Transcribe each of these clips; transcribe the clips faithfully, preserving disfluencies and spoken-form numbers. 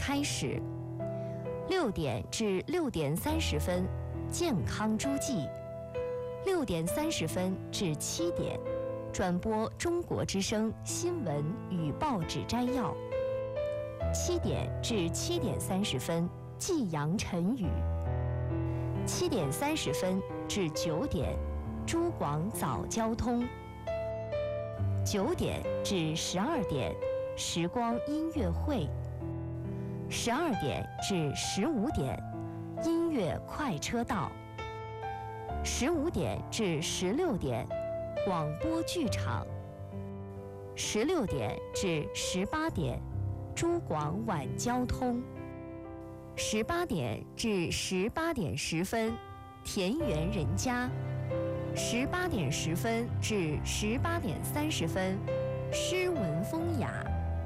开始；六点至六点三十分，健康诸暨；六点三十分至七点，转播中国之声新闻与报纸摘要；七点至七点三十分，冀阳晨语；七点三十分至九点，珠广早交通；九点至十二点，时光音乐会；十二点至十五点，音乐快车道；十五点至十六点，广播剧场；十六点至十八点，珠广晚交通；十八点至十八点十分，田园人家；十八点十分至十八点三十分，诗文风雅；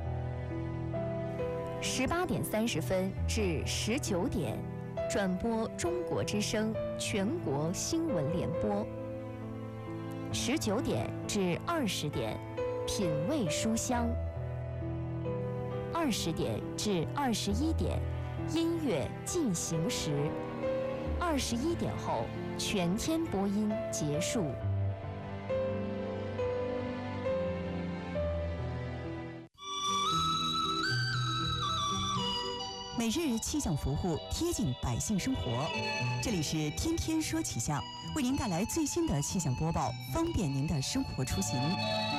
十八点三十分至十九点，转播中国之声全国新闻联播；十九点至二十点，品味书香；二十点至二十一点，音乐进行时；二十一点后，全天播音结束。 每日气象服务，贴近百姓生活。这里是天天说气象，为您带来最新的气象播报，方便您的生活出行。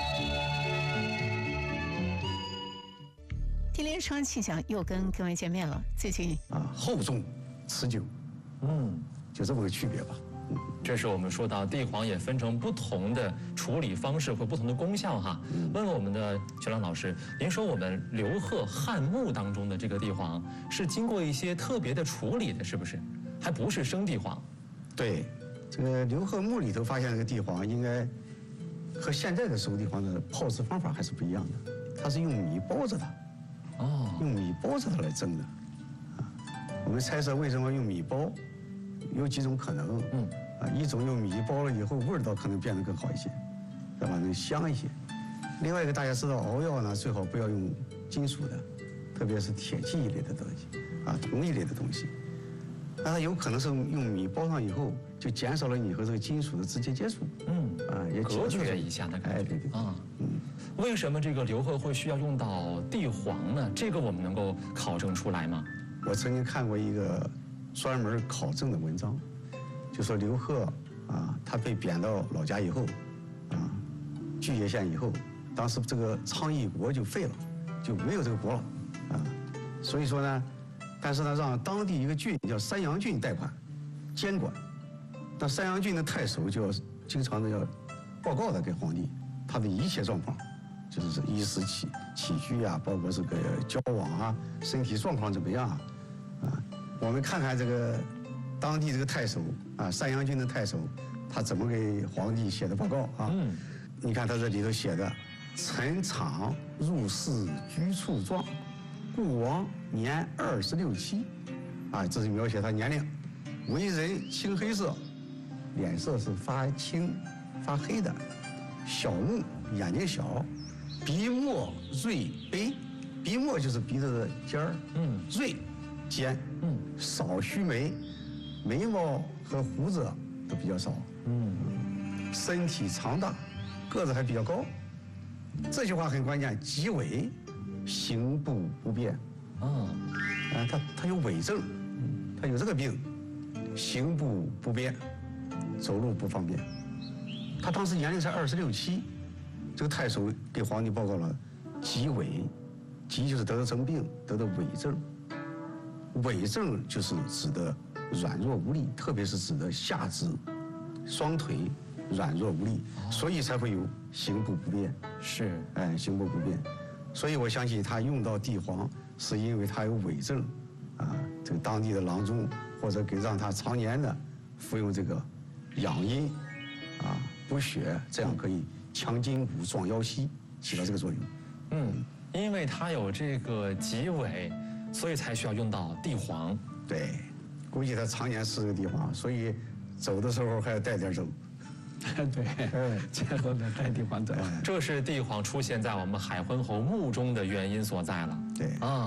天天说气象又跟各位见面了。最近啊，厚重持久，嗯，就这么个区别吧。 这是我们说到地黄也分成不同的处理方式和不同的功效哈。问问我们的学良老师，您说我们刘贺汉墓当中的这个地黄是经过一些特别的处理的，是不是？还不是生地黄？ 对，这个刘贺墓里头发现这个地黄，应该和现在的熟地黄的泡制方法还是不一样的。它是用米包着它，哦，用米包着它来蒸的。啊，我们猜测为什么用米包，有几种可能。嗯。啊，一种用米包了以后，味道可能变得更好一些，对吧？能香一些。另外一个大家知道，熬药呢最好不要用金属的，特别是铁器一类的东西，啊，铜一类的东西。那它有可能是用米包上以后，就减少了你和这个金属的直接接触。嗯，啊，也隔绝一下的感觉。 哎，对对啊， 嗯。为什么这个刘贺会需要用到地黄呢？这个我们能够考证出来吗？ 我曾经看过一个专门考证的文章。就说刘贺啊，他被贬到老家以后，啊，巨蟹县以后，当时这个昌邑国就废了，就没有这个国了，啊，所以说呢，但是呢，让当地一个郡叫山阳郡代管，监管。那山阳郡的太守就要经常的要报告的给皇帝他的一切状况，就是衣食起起居啊，包括这个交往啊，身体状况怎么样啊，啊，我们看看这个。当地这个太守啊，山阳郡的太守，他怎么给皇帝写的报告啊？嗯，你看他这里头写的：陈场入仕居处状，故王年二十六七，啊，这是描写他年龄。为人青黑色，脸色是发青发黑的，小目，眼睛小，鼻末锐悲，鼻末就是鼻子的尖儿，嗯，锐尖，嗯，少须眉。眉毛和胡子都比较少，嗯，身体长大，个子还比较高。这句话很关键，极痿，行步不便。啊，啊，他他有痿症，他有这个病，行步不便，走路不方便。他当时年龄才二十六七，这个太守给皇帝报告了极痿，极就是得了什么病，得了痿症。痿症就是指的。软弱无力，特别是指的下肢、双腿软弱无力，所以才会有行步不便。 是， 哎，行步不便。所以我相信他用到地黄，是因为他有痿症，啊，这个当地的郎中或者给让他常年的服用这个养阴，啊，补血，这样可以强筋骨、壮腰膝，起到这个作用。 嗯，因为他有这个极痿，所以才需要用到地黄。 对。估计他常年吃这个地黄，所以走的时候还要带点走。 对，结合的带地黄走。 这是地黄出现在我们海昏侯墓中的原因所在了。 对啊。